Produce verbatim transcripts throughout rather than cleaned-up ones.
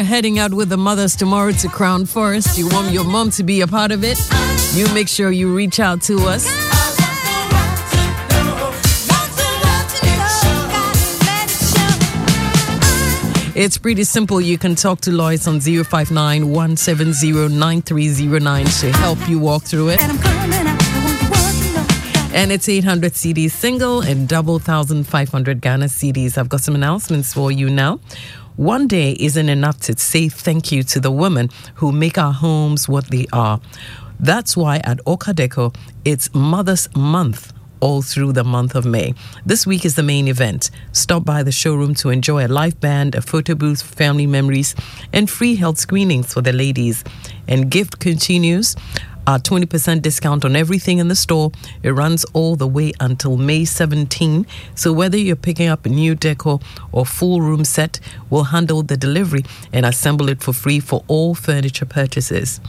heading out with the mothers tomorrow to Crown Forest. You want your mom to be a part of it? You make sure you reach out to us. It's pretty simple. You can talk to Lois on zero five nine, one seven zero, nine three zero nine to help you walk through it. And it's eight hundred C Ds single and double one thousand five hundred Ghana C Ds. I've got some announcements for you now. One day isn't enough to say thank you to the women who make our homes what they are. That's why at Okadeco, it's Mother's Month all through the month of May. This week is the main event. Stop by the showroom to enjoy a live band, a photo booth, family memories, and free health screenings for the ladies. And gift continues. Our twenty percent discount on everything in the store. It runs all the way until May seventeenth. So whether you're picking up a new decor or full room set, we'll handle the delivery and assemble it for free for all furniture purchases.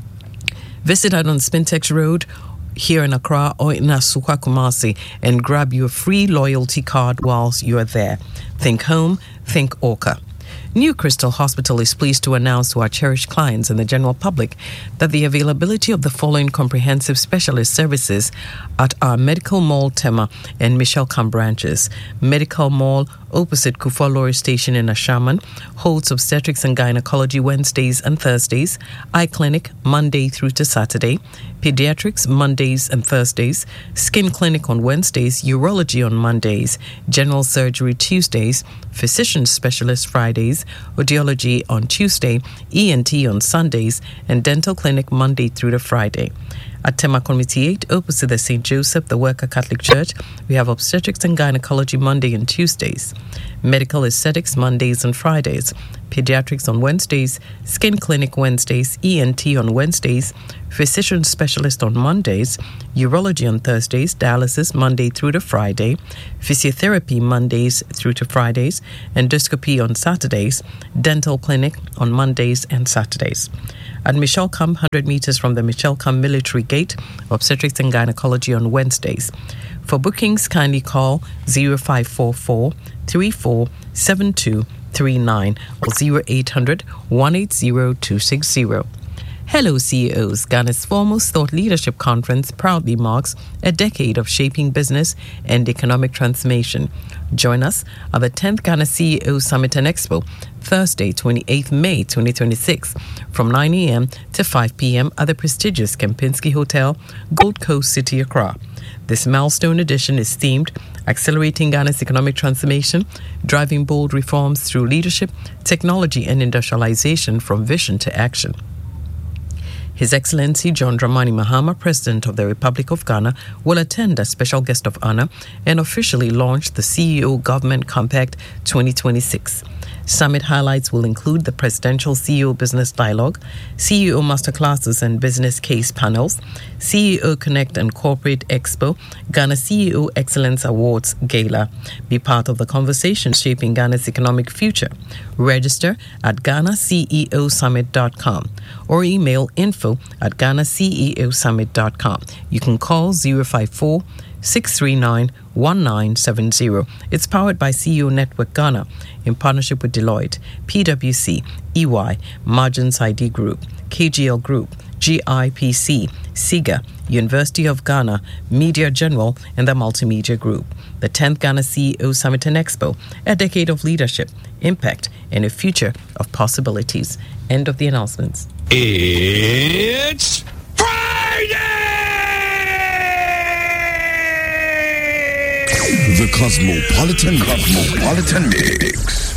Visit us on Spintex Road here in Accra or in Asukwa Kumasi and grab your free loyalty card whilst you're there. Think home, think Orca. New Crystal Hospital is pleased to announce to our cherished clients and the general public that the availability of the following comprehensive specialist services at our Medical Mall Tema and Michelle Camp branches. Medical Mall opposite Kufuor Lorry Station in Ashaman holds obstetrics and gynecology Wednesdays and Thursdays, eye clinic Monday through to Saturday, pediatrics Mondays and Thursdays, skin clinic on Wednesdays, urology on Mondays, general surgery Tuesdays, physician specialist Fridays, audiology on Tuesday, E N T on Sundays, and dental clinic Monday through to Friday. At Tema Committee eight, opposite the Saint Joseph, the Worker Catholic Church, we have obstetrics and gynecology Monday and Tuesdays, medical aesthetics Mondays and Fridays, pediatrics on Wednesdays, skin clinic Wednesdays, E N T on Wednesdays, physician specialist on Mondays, urology on Thursdays, dialysis Monday through to Friday, physiotherapy Mondays through to Fridays, endoscopy on Saturdays, dental clinic on Mondays and Saturdays. At Michelle Camp, one hundred meters from the Michelle Camp Military Gate, obstetrics and gynecology on Wednesdays. For bookings, kindly call zero five four four, three four seven two three nine or zero eight hundred, one eight zero, two six zero. Hello C E Os, Ghana's foremost thought leadership conference proudly marks a decade of shaping business and economic transformation. Join us at the tenth Ghana C E O Summit and Expo, Thursday, twenty-eighth May twenty twenty-six, from nine a.m. to five p.m. at the prestigious Kempinski Hotel, Gold Coast City, Accra. This milestone edition is themed Accelerating Ghana's Economic Transformation, Driving Bold Reforms Through Leadership, Technology and Industrialization from Vision to Action. His Excellency John Dramani Mahama, President of the Republic of Ghana, will attend as special guest of honor and officially launch the C E O Government Compact twenty twenty-six. Summit highlights will include the Presidential C E O Business Dialogue, C E O Masterclasses and Business Case Panels, C E O Connect and Corporate Expo, Ghana C E O Excellence Awards Gala. Be part of the conversation shaping Ghana's economic future. Register at ghana c e o summit dot com or email info at ghana c e o summit dot com. You can call zero five four, six three nine, one nine seven zero. It's powered by C E O Network Ghana in partnership with Deloitte, P W C, E Y, Margins I D Group, K G L Group, G I P C, SIGA, University of Ghana, Media General, and the Multimedia Group. The tenth Ghana C E O Summit and Expo, a decade of leadership, impact, and a future of possibilities. End of the announcements. It's Friday! The Cosmopolitan Cosmopolitan Mix.